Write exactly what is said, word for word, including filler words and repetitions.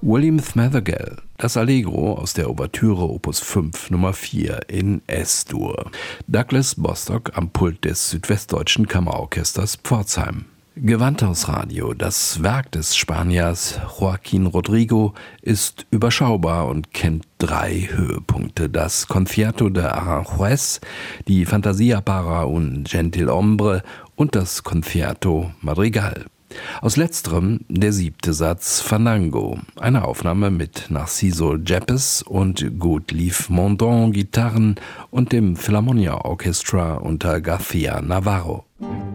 William Fothergill, das Allegro aus der Ouvertüre Opus fünf Nummer vier in S-Dur. Douglas Bostock am Pult des Südwestdeutschen Kammerorchesters Pforzheim. Gewandhausradio, das Werk des Spaniers Joaquín Rodrigo, ist überschaubar und kennt drei Höhepunkte. Das Concierto de Aranjuez, die Fantasia para un Gentilhombre und das Concierto Madrigal. Aus letzterem der siebte Satz Fandango, eine Aufnahme mit Narciso Yepes und Gottlieb Mondon Gitarren und dem Philharmonia Orchestra unter García Navarro.